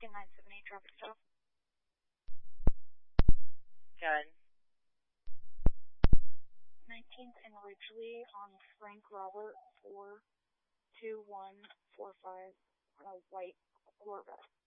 978 traffic stop. Good. 19th and Ridgely on Frank Robert 42145 on a white Corvette.